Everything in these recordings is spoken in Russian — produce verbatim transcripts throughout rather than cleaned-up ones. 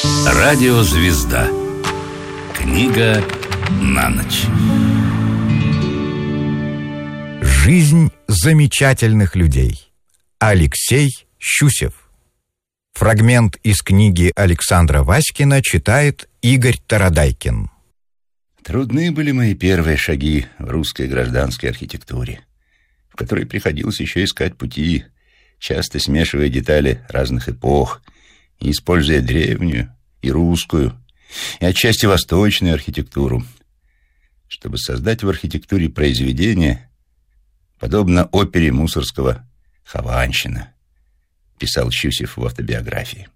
Радиозвезда. Книга на ночь. Жизнь замечательных людей. Алексей Щусев. Фрагмент из книги Александра Васькина читает Игорь Тарадайкин. Трудны были мои первые шаги в русской гражданской архитектуре, в которой приходилось еще искать пути, часто смешивая детали разных эпох и используя древнюю и русскую, и отчасти восточную архитектуру, чтобы создать в архитектуре произведение, подобно опере Мусоргского «Хованщина», писал Щусев в автобиографии.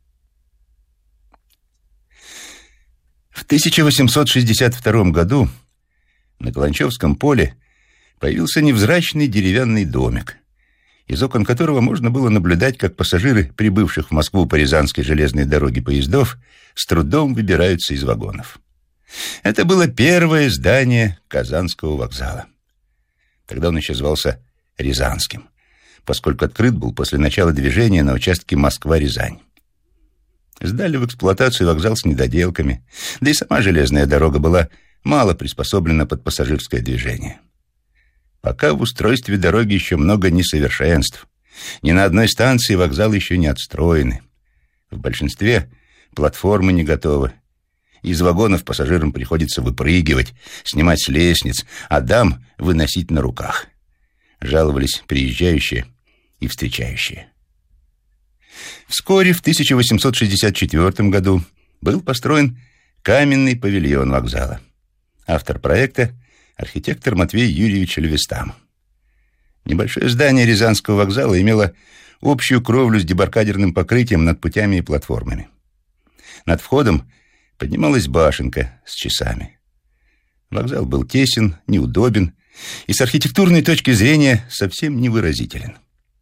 В тысяча восемьсот шестьдесят втором году на Каланчевском поле появился невзрачный деревянный домик, из окон которого можно было наблюдать, как пассажиры, прибывших в Москву по Рязанской железной дороге поездов, с трудом выбираются из вагонов. Это было первое здание Казанского вокзала. Тогда он еще звался Рязанским, поскольку открыт был после начала движения на участке Москва-Рязань. Сдали в эксплуатацию вокзал с недоделками, да и сама железная дорога была мало приспособлена под пассажирское движение. Пока в устройстве дороги еще много несовершенств. Ни на одной станции вокзалы еще не отстроены. В большинстве платформы не готовы. Из вагонов пассажирам приходится выпрыгивать, снимать с лестниц, а дам выносить на руках. Жаловались приезжающие и встречающие. Вскоре, в тысяча восемьсот шестьдесят четвёртом году, был построен каменный павильон вокзала. Автор проекта — архитектор Матвей Юрьевич Львестам. Небольшое здание Рязанского вокзала имело общую кровлю с дебаркадерным покрытием над путями и платформами. Над входом поднималась башенка с часами. Вокзал был тесен, неудобен и с архитектурной точки зрения совсем невыразителен.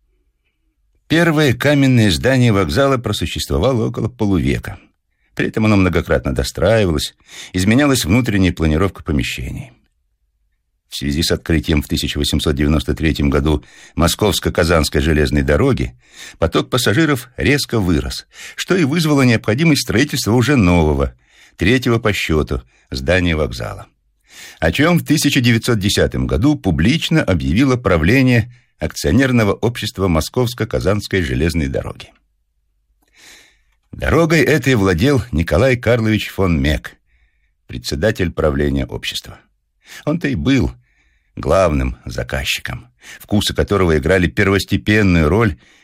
Первое каменное здание вокзала просуществовало около полувека. При этом оно многократно достраивалось, изменялась внутренняя планировка помещений. В связи с открытием в тысяча восемьсот девяносто третьем году Московско-Казанской железной дороги поток пассажиров резко вырос, что и вызвало необходимость строительства уже нового, третьего по счету, здания вокзала, о чем в тысяча девятьсот десятом году публично объявило правление акционерного общества Московско-Казанской железной дороги. Дорогой этой владел Николай Карлович фон Мек, председатель правления общества. Он-то и был главным заказчиком, вкусы которого играли первостепенную роль